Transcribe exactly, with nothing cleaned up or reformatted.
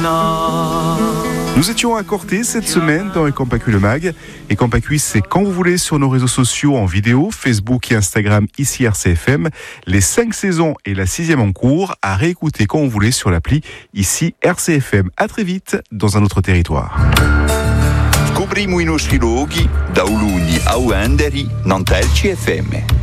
Nous étions à Corté cette semaine dans Ecompacui le Mag. Ecompacui, c'est quand vous voulez sur nos réseaux sociaux en vidéo, Facebook et Instagram, ici R C F M. Les cinq saisons et la sixième en cours à réécouter quand vous voulez sur l'appli, ici R C F M. À très vite dans un autre territoire. Scopriamo i nostri luoghi da Uluni a Uenderi, non T L C F M.